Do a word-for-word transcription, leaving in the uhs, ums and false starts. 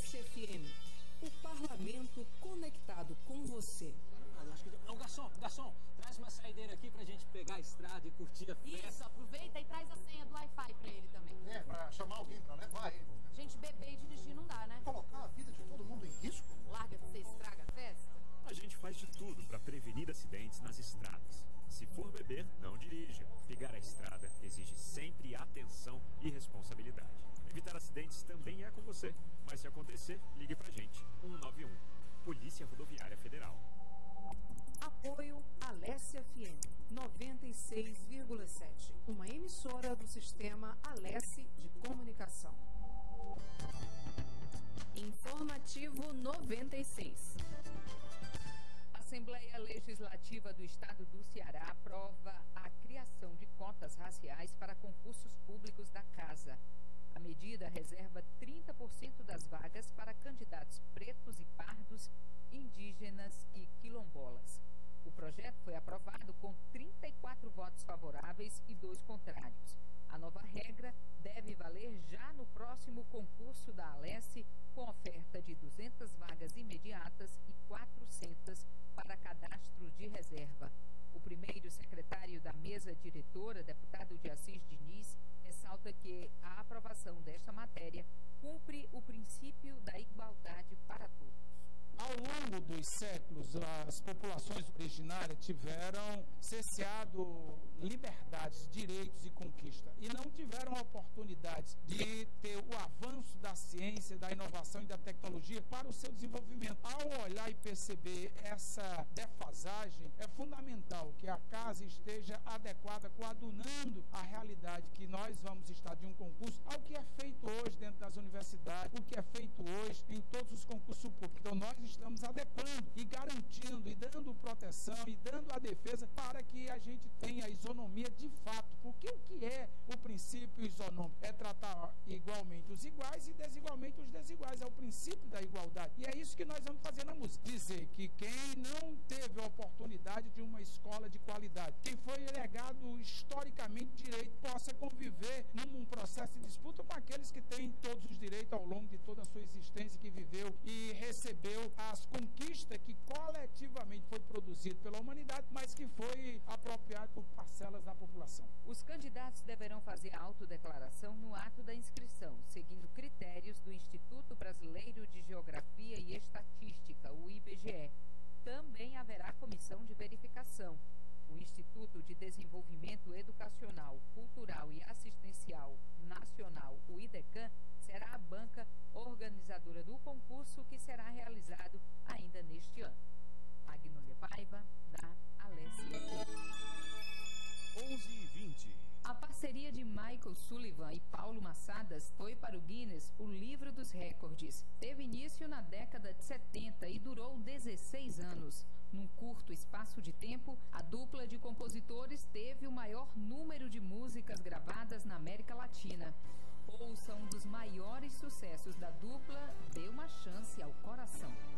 Alesse F M, o parlamento conectado com você. Ô, garçom, garçom, traz uma saideira aqui pra gente pegar a estrada e curtir a festa. Isso, aproveita e traz a senha do Wi-Fi pra ele também. É, pra chamar alguém pra levar ele. Gente, beber e dirigir não dá, né? Colocar a vida de todo mundo em risco? Larga de ser estraga a festa. A gente faz de tudo pra prevenir acidentes nas estradas. Se for beber, não dirija. Pegar a estrada exige sempre atenção e responsabilidade. Evitar acidentes também é com você. Mas se acontecer, ligue pra gente. um nove um. Polícia Rodoviária Federal. Apoio Alesse F M noventa e seis vírgula sete, uma emissora do sistema Alesse de Comunicação. Informativo noventa e seis. A Assembleia Legislativa do Estado do Ceará aprova a criação de cotas raciais para concursos públicos da Casa. A medida reserva trinta por cento das vagas para candidatos pretos e pardos, indígenas e quilombolas. O projeto foi aprovado com trinta e quatro votos favoráveis e dois contrários. A nova regra deve valer já no próximo concurso da Alesse, com oferta de duzentas vagas imediatas e quatrocentas para cadastro de reserva. O primeiro secretário da mesa diretora, deputado de Assis Diniz, ressalta que a aprovação desta matéria cumpre o princípio da igualdade para todos. Ao longo dos séculos, as populações originárias tiveram cerceado liberdades, direitos e conquista e não tiveram oportunidades de ter o avanço da ciência, da inovação e da tecnologia para o seu desenvolvimento. Ao olhar e perceber essa defasagem, é fundamental que a casa esteja adequada, coadunando a realidade que nós vamos estar de um concurso ao que é feito hoje dentro das universidades, o que é feito hoje em todos os concursos públicos. Então, nós estamos adequando e garantindo e dando proteção e dando a defesa para que a gente tenha isonomia de fato. Porque o que é o princípio isonômico? É tratar igualmente os iguais e desigualmente os desiguais. É o princípio da igualdade. E é isso que nós vamos fazer na música. Dizer que quem não teve a oportunidade de uma escola de qualidade, quem foi legado historicamente direito, possa conviver num processo de disputa com aqueles que têm todos os direitos ao longo de toda a sua existência, que viveu e recebeu as conquistas que coletivamente foi produzido pela humanidade, mas que foi apropriado por parcelas da população. Os candidatos deverão fazer a autodeclaração no ato da inscrição, seguindo critérios do Instituto Brasileiro de Geografia e Estatística, o I B G E. Também haverá comissão de verificação. O Instituto de Desenvolvimento Educacional, Cultural e Assistencial Nacional, o IDECAN, será a banca organizadora do concurso, que será realizado ainda neste ano. Magnólia Paiva, da Alesse F M. onze e vinte. A parceria de Michael Sullivan e Paulo Massadas foi para o Guinness o livro dos recordes. Teve início na década de setenta e durou dezesseis anos. Num curto espaço de tempo, a dupla de compositores teve o maior número de músicas gravadas na América Latina. Ouça um dos maiores sucessos da dupla, Dê uma Chance ao Coração.